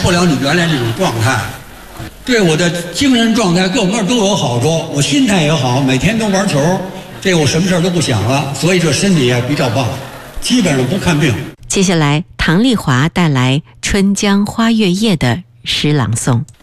不了你原来那种状态，对我的精神状态各方面都有好处，我心态也好，每天都玩球，这我什么事儿都不想了，所以这身体也比较棒，基本上不看病。 接下来，唐丽华带来《春江花月夜》的诗朗诵。